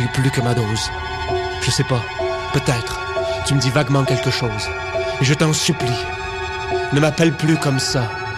plus que ma dose. Je sais pas, peut-être, tu me dis vaguement quelque chose. Et je t'en supplie, ne m'appelle plus comme ça.